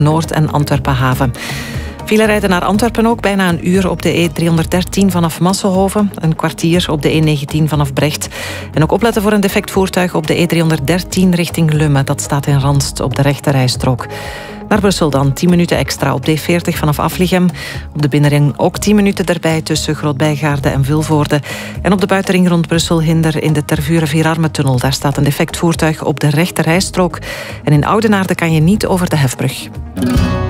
Noord en Antwerpen-Haven. File rijden naar Antwerpen ook, bijna een uur op de E313 vanaf Massenhoven, een kwartier op de E19 vanaf Brecht. En ook opletten voor een defect voertuig op de E313 richting Lummen. Dat staat in Randst op de rechte rijstrook. Naar Brussel dan 10 minuten extra op de E40 vanaf Aflichem. Op de binnenring ook 10 minuten erbij tussen Grootbijgaarde en Vilvoorde. En op de buitenring rond Brussel-Hinder in de Tervuren-Vierarmentunnel. Daar staat een defect voertuig op de rechte rijstrook. En in Oudenaarde kan je niet over de hefbrug.